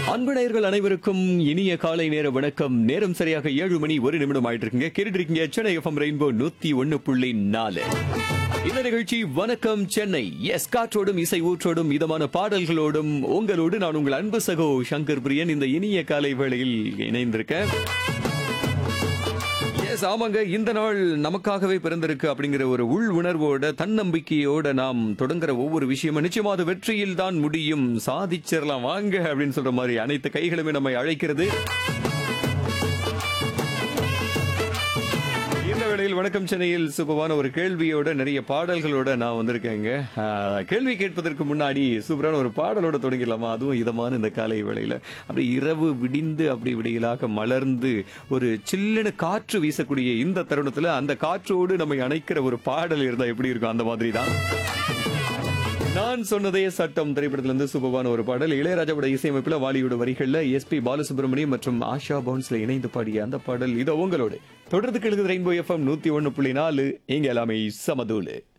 அன்பு நேயர்கள் அனைவருக்கும் இனிய காலை நேர வணக்கம். நேரம் சரியாக 7 மணி 1 நிமிடம் ஆயிட்டு இருக்குங்க. கேட்டுட்டு இருக்கீங்க சென்னை எஃப்எம் ரெயின்போ 101.4. இந்த நிகழ்ச்சி வணக்கம் சென்னை. எஸ், காற்றோடும் இசை ஊற்றோடும் இதமான பாடல்களோடும் உங்களோடு நான் உங்கள் அன்பு சகோ சங்கர் பிரியன் இந்த இனிய காலை வேளையில் இணைந்திருக்கேன். ஆமாங்க, இந்த நாள் நமக்காகவே பிறந்திருக்கு அப்படிங்கிற ஒரு உள் உணர்வோட தன்னம்பிக்கையோட நாம் தொடங்குற ஒவ்வொரு விஷயமும் நிச்சயமா அது வெற்றியில் தான் முடியும், சாதிச்சிடலாம் வாங்க அப்படின்னு சொல்ற மாதிரி அனைத்து கைகளுமே நம்மை அழைக்கிறது. இந்த வேளையில் வணக்கம் சென்னையில் சூப்பரான ஒரு கேள்வியோட நிறைய பாடல்களோட நான் வந்திருக்கேங்க. கேள்வி கேட்பதற்கு முன்னாடி சூப்பரான ஒரு பாடலோட தொடங்கிடலாமா? அதுவும் இதமான இந்த காலை வேளையில அப்படி இரவு விடிந்து அப்படி விடியலாக மலர்ந்து ஒரு சில்லுன்னு காற்று வீசக்கூடிய இந்த தருணத்துல அந்த காற்றோடு நம்மை அணைக்கிற ஒரு பாடல் இருந்தா எப்படி இருக்கும்? அந்த மாதிரி தான் நான் சொன்னதே சட்டம் திரைப்படத்திலிருந்து சூப்பரான ஒரு பாடல். இளையராஜாவோட இசையமைப்புல வாலியோட வரிகள்ல எஸ்பி பாலசுப்ரமணியம் மற்றும் ஆஷா பவுன்ஸ்ல இணைந்து பாடிய அந்த பாடல் இதோ உங்களோட தொடர்ந்து கேளுங்க. ரெயின்போ எஃப்எம் 101.4 இங்க எல்லாமே சமதூளு.